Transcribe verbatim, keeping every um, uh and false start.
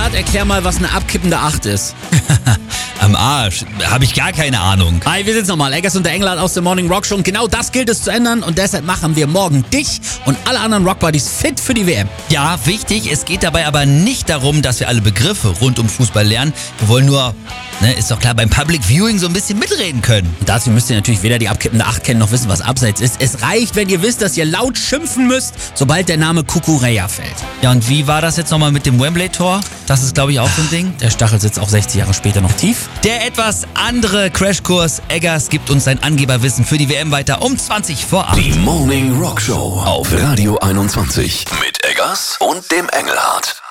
Engelhardt, erklär mal, was eine abkippende acht ist. Am Arsch. Habe ich gar keine Ahnung. Hi, wir sind's nochmal. Eggers und der Engelhardt aus der Morning Rock Show. Und genau das gilt es zu ändern. Und deshalb machen wir morgen dich und alle anderen Rockbuddies fit für die W M. Ja, wichtig. Es geht dabei aber nicht darum, dass wir alle Begriffe rund um Fußball lernen. Wir wollen nur, ne, ist doch klar, beim Public Viewing so ein bisschen mitreden können. Und dazu müsst ihr natürlich weder die abkippende acht kennen, noch wissen, was Abseits ist. Es reicht, wenn ihr wisst, dass ihr laut schimpfen müsst, sobald der Name Kukureya fällt. Ja, und wie war das jetzt nochmal mit dem Wembley-Tor? Das ist, glaube ich, auch so ein Ding. Der Stachel sitzt auch sechzig Jahre später noch tief. Der etwas andere Crashkurs Eggers gibt uns sein Angeberwissen für die W M weiter um zwanzig vor acht. Die Morning Rock Show auf Radio einundzwanzig mit Eggers und dem Engelhardt.